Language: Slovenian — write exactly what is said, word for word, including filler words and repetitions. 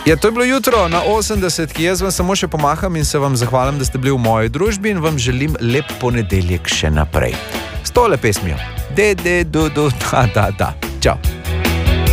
Ja, to je bilo jutro na osemdesetki. Jaz vam samo še pomaham in se vam zahvalim, da ste bili v moji družbi in vam želim lep ponedeljek še naprej. S tole pesmijo. De, de, du, du, da, da, da.